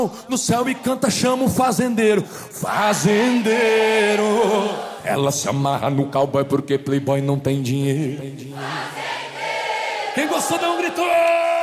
no céu e canta, chama o fazendeiro. Fazendeiro. Ela se amarra no cowboy porque playboy não tem dinheiro. Quem gostou dá um grito.